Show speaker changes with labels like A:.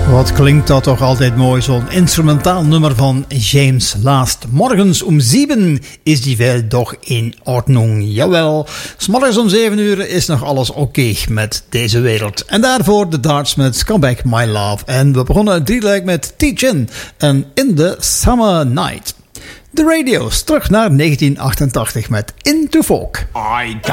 A: Wat klinkt dat toch altijd mooi, zo'n instrumentaal nummer van James Last. Morgens om 7 is die Welt toch in ordnung. Jawel, 's morgens om 7 uur is nog alles oké met deze wereld. En daarvoor de Darts met Come Back My Love. En we begonnen het drieluik met Teach-In en In the Summer Night. De radio's terug naar 1988 met Into Folk.